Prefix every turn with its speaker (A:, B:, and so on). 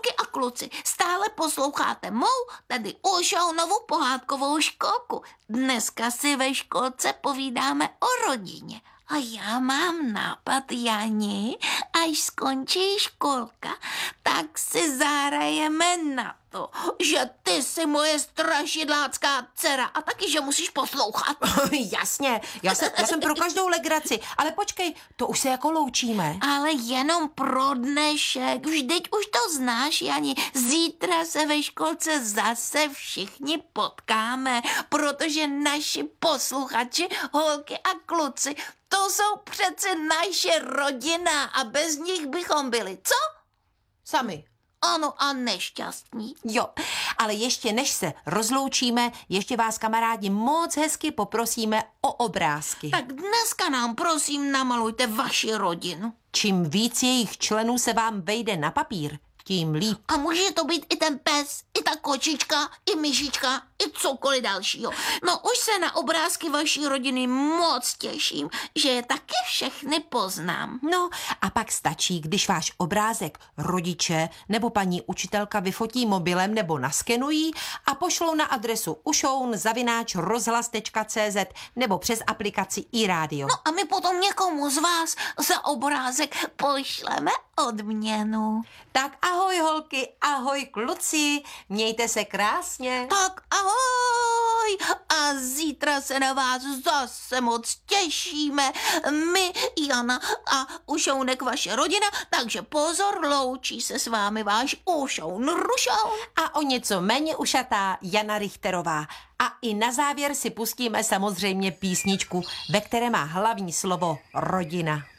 A: Holky a kluci, stále posloucháte mou, tedy Ušounovu pohádkovou školku. Dneska si ve školce povídáme o rodině. A já mám nápad, Jani, až skončí školka, tak si zahrajeme na to, že ty jsi moje strašidlácká dcera a taky, že musíš poslouchat.
B: Jasně, já jsem pro každou legraci, ale počkej, to už se jako loučíme.
A: Ale jenom pro dnešek, vždyť už to znáš, Jani, zítra se ve školce zase všichni potkáme, protože naši posluchači, holky a kluci, to jsou přece naše rodina a bez nich bychom byli, co?
B: Sami.
A: Ano, a nešťastní.
B: Jo, ale ještě než se rozloučíme, ještě vás, kamarádi, moc hezky poprosíme o obrázky.
A: Tak dneska nám prosím namalujte vaši rodinu.
B: Čím víc jejich členů se vám vejde na papír, tím líp.
A: A může to být i ten pes, i ta kočička, i myšička, i cokoliv dalšího. No už se na obrázky vaší rodiny moc těším, že je taky všechny poznám.
B: No a pak stačí, když váš obrázek rodiče nebo paní učitelka vyfotí mobilem nebo naskenují a pošlou na adresu ušoun@rozhlas.cz nebo přes aplikaci iRádio.
A: No a my potom někomu z vás za obrázek pošleme odměnu.
B: Tak ahoj holky, ahoj kluci, mějte se krásně.
A: Tak ahoj a zítra se na vás zase moc těšíme. My, Jana a Ušounek, vaše rodina, takže pozor, loučí se s vámi váš Ušoun Rušoun.
B: A o něco méně ušatá Jana Richterová. A i na závěr si pustíme samozřejmě písničku, ve které má hlavní slovo rodina.